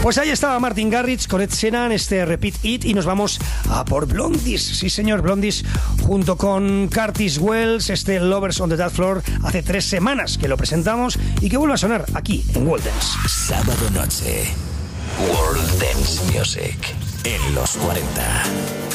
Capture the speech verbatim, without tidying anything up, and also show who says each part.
Speaker 1: Pues ahí estaba Martin Garrix con Ed Sheeran, este Repeat It, y nos vamos a por Blondies. Sí, señor, Blondies junto con Curtis Wells, este Lovers on the Dance Floor. Hace tres semanas que lo presentamos y que vuelve a sonar aquí en World Dance.
Speaker 2: Sábado noche, World Dance Music en los cuarenta.